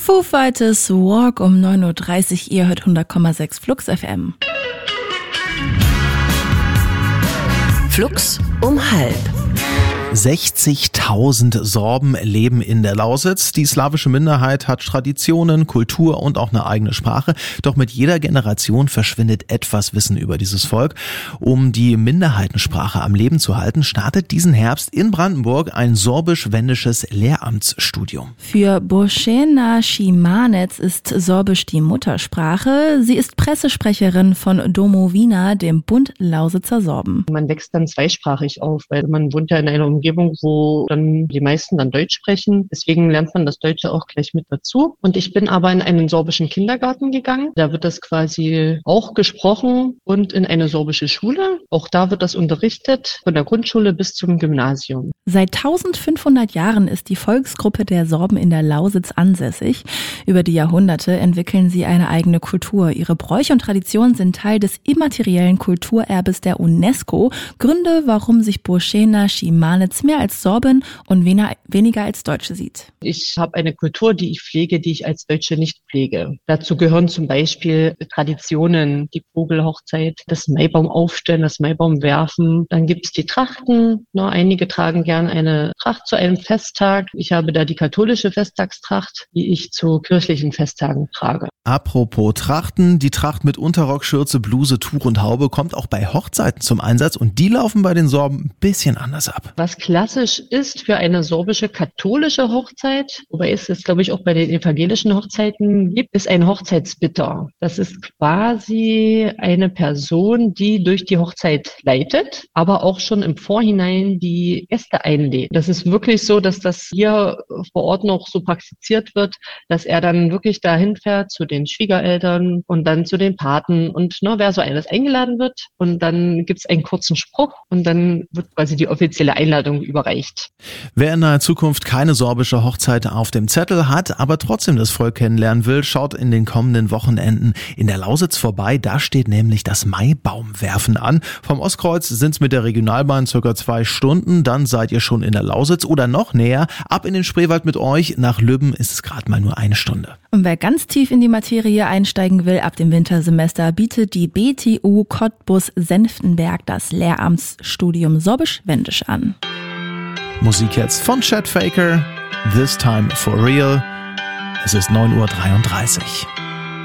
Foo Fighters Walk um 9.30 Uhr, ihr hört 100,6 Flux FM. Flux um halb. 60.000 Sorben leben in der Lausitz. Die slawische Minderheit hat Traditionen, Kultur und auch eine eigene Sprache. Doch mit jeder Generation verschwindet etwas Wissen über dieses Volk. Um die Minderheitensprache am Leben zu halten, startet diesen Herbst in Brandenburg ein sorbisch-wendisches Lehramtsstudium. Für Božena Šimanec ist Sorbisch die Muttersprache. Sie ist Pressesprecherin von Domovina, dem Bund Lausitzer Sorben. Man wächst dann zweisprachig auf, weil man wohnt ja in einer Umgebung, wo dann die meisten dann Deutsch sprechen. Deswegen lernt man das Deutsche auch gleich mit dazu. Und ich bin aber in einen sorbischen Kindergarten gegangen. Da wird das quasi auch gesprochen und in eine sorbische Schule. Auch da wird das unterrichtet, von der Grundschule bis zum Gymnasium. Seit 1500 Jahren ist die Volksgruppe der Sorben in der Lausitz ansässig. Über die Jahrhunderte entwickeln sie eine eigene Kultur. Ihre Bräuche und Traditionen sind Teil des immateriellen Kulturerbes der UNESCO. Gründe, warum sich Božena Šimanec mehr als Sorbin und weniger als Deutsche sieht. Ich habe eine Kultur, die ich pflege, die ich als Deutsche nicht pflege. Dazu gehören zum Beispiel Traditionen, die Vogelhochzeit, das Maibaum aufstellen, das Maibaum werfen. Dann gibt's die Trachten. Einige tragen gern eine Tracht zu einem Festtag. Ich habe da die katholische Festtagstracht, die ich zu kirchlichen Festtagen trage. Apropos Trachten, die Tracht mit Unterrock, Schürze, Bluse, Tuch und Haube kommt auch bei Hochzeiten zum Einsatz und die laufen bei den Sorben ein bisschen anders ab. Was klassisch ist für eine sorbische katholische Hochzeit, wobei es jetzt, glaube ich, auch bei den evangelischen Hochzeiten gibt, ist ein Hochzeitsbitter. Das ist quasi eine Person, die durch die Hochzeit leitet, aber auch schon im Vorhinein die Gäste einlädt. Das ist wirklich so, dass das hier vor Ort noch so praktiziert wird, dass er dann wirklich dahin fährt zu den Schwiegereltern und dann zu den Paten und wer so alles eingeladen wird. Und dann gibt es einen kurzen Spruch und dann wird quasi die offizielle Einladung überreicht. Wer in naher Zukunft keine sorbische Hochzeit auf dem Zettel hat, aber trotzdem das Volk kennenlernen will, schaut in den kommenden Wochenenden in der Lausitz vorbei. Da steht nämlich das Maibaumwerfen an. Vom Ostkreuz sind es mit der Regionalbahn circa 2 Stunden. Dann seid ihr schon in der Lausitz oder noch näher. Ab in den Spreewald mit euch. Nach Lübben ist es gerade mal nur 1 Stunde. Und wer ganz tief in die Materie einsteigen will, ab dem Wintersemester bietet die BTU Cottbus-Senftenberg das Lehramtsstudium Sorbisch-Wendisch an. Musik jetzt von Chet Faker, This Time for Real. Es ist 9.33 Uhr.